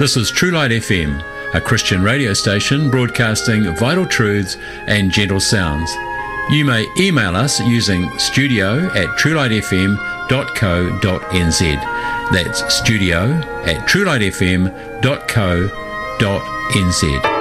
This is True Light FM, a Christian radio station broadcasting vital truths and gentle sounds. You may email us using studio@truelightfm.co.nz. That's studio@truelightfm.co.nz.